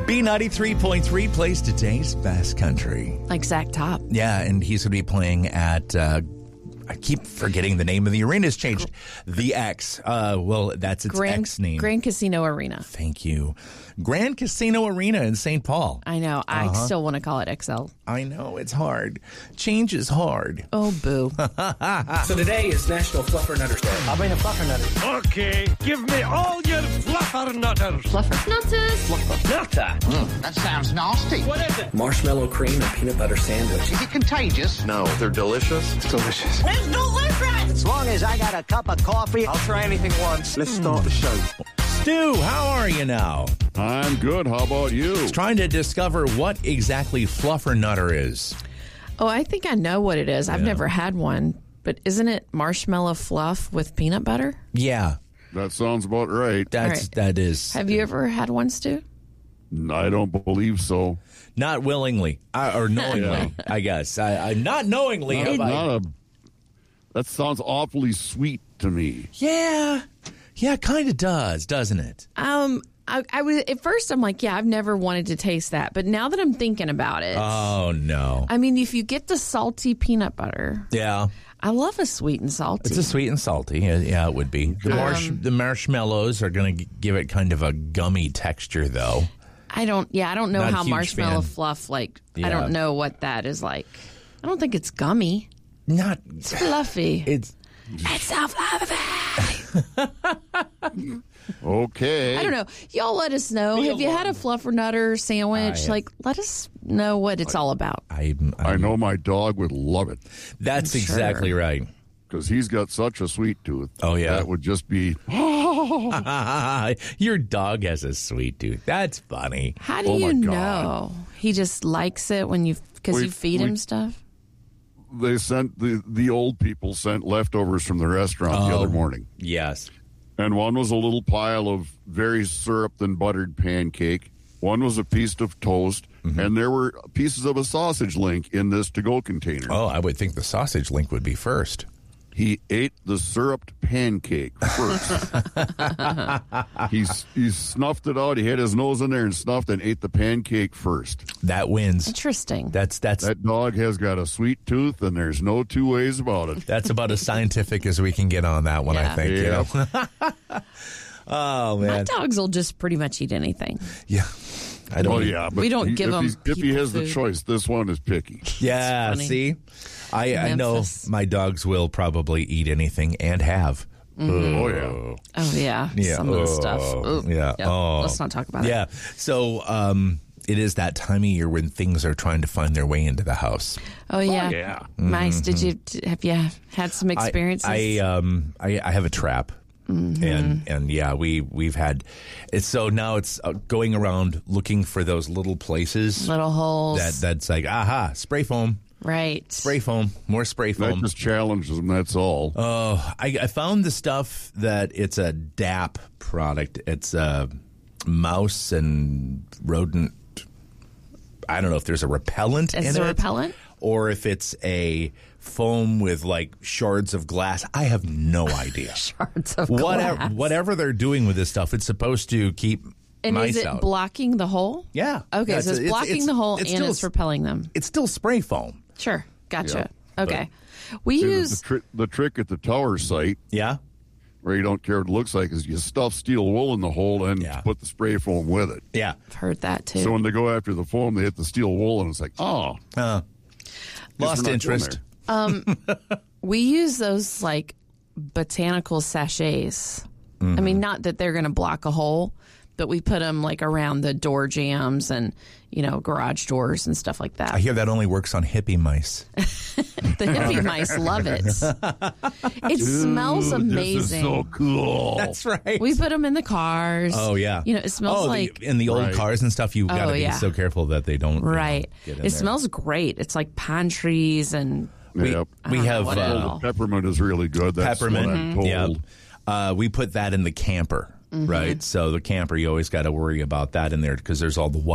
B93.3 plays today's Fast Country. Like Zach Top. Yeah, and he's going to be playing at, I keep forgetting the name of the arena. It's changed. The X. Well, that's its X name. Grand Casino Arena. Thank you. Grand Casino Arena in St. Paul. I know. I still want to call it XL. I know. It's hard. Change is hard. Oh, boo. So today is National Fluffernutter Day. I'll bring a fluffernutter. Okay, give me all your fluffernutters. Nutter. That sounds nasty. What is it? Marshmallow cream and peanut butter sandwich. Is it contagious? No, they're delicious. It's delicious. It's delicious! As long as I got a cup of coffee, I'll try anything once. Let's start the show. Stu, how are you now? I'm good. How about you? Trying to discover what exactly Fluffernutter is. Oh, I think I know what it is. I've never had one, but isn't it marshmallow fluff with peanut butter? Yeah, That sounds about right. that is. Have you ever had one, Stu? I don't believe so. Not willingly or knowingly, I guess. I'm not knowingly. That sounds awfully sweet to me. Yeah, kind of does, doesn't it? I was at first. I'm like, I've never wanted to taste that, but now that I'm thinking about it, Oh no. I mean, if you get the salty peanut butter, Yeah, I love a sweet and salty. it's a sweet and salty. Yeah, it would be. The marshmallows are going to give it kind of a gummy texture, though. I don't know Not a how huge marshmallow fan. fluff like. Yeah. I don't know what that is like. I don't think it's gummy. It's Fluffy. It's It's so fluffy. Okay. I don't know. Y'all let us know. Have you had a Fluffernutter sandwich? Let us know what it's all about. I know my dog would love it That's I'm exactly sure. right. because he's got such a sweet tooth. Oh, yeah. That would just be. Your dog has a sweet tooth. That's funny. How do Oh, my you God. know? He just likes it when because you feed him stuff? They sent the old people sent leftovers from the restaurant the other morning. Yes. And one was a little pile of very syruped and buttered pancake. One was a piece of toast. And there were pieces of a sausage link in this to-go container. Oh, I would think the sausage link would be first. He ate the syruped pancake first. he snuffed it out. He had his nose in there and snuffed and ate the pancake first. That wins. Interesting. That's That dog has got a sweet tooth, and there's no two ways about it. that's about as scientific as we can get on that one, I Yeah. think. Yeah. You know? Oh, My man. dogs will just pretty much eat anything. Yeah. I don't. Oh, yeah. But We don't give him if he people has the food. choice, this one is picky. Yeah, funny. see? I know Memphis. my dogs will probably eat anything and have. Oh, yeah. Oh, yeah. Yeah. Some of the stuff. Ooh. Yeah. Yep. Oh. Let's not talk about it. Yeah. So it is that time of year when things are trying to find their way into the house. Oh, yeah. Yeah. Mice, have you had some experiences? I have a trap. And yeah, we've had it's so now it's going around looking for those little places Little holes. that's like spray foam, more spray That foam. just challenges them, that's all. Oh, I found the stuff that it's a DAP product. It's a mouse and rodent. I don't know if there's a repellent in it. Is it a repellent? Or if it's a foam with like shards of glass. I have no idea. Shards of glass. Whatever they're doing with this stuff, it's supposed to keep And mice is it out. blocking the hole? Yeah. Okay, Yeah, so it's blocking the hole and still- it's repelling them. It's still spray foam. Sure. Gotcha. Yeah. Okay. We See, use... the trick at the tower site, Yeah. where you don't care what it looks like, is you stuff steel wool in the hole and Yeah. put the spray foam with it. Yeah. I've heard that too. So when they go after the foam, they hit the steel wool, and it's like, Lost we're not going interest. We use those like botanical sachets. I mean, not that they're going to block a hole, but we put them like around the door jambs and, garage doors and stuff like I that. hear that only works on hippie mice. The hippie mice love it. It smells amazing. This is so cool. That's right. We put them in the cars. Oh, yeah. It smells in the old Right. cars and stuff, you've got to be yeah. so careful that they don't. right. Get in It there. smells great. It's like pine trees and Yep. We don't know have what it Well, is. the peppermint is really good. That's peppermint. what I'm told. Yeah. We put that in the camper, right? So the camper, you always got to worry about that in there because there's all the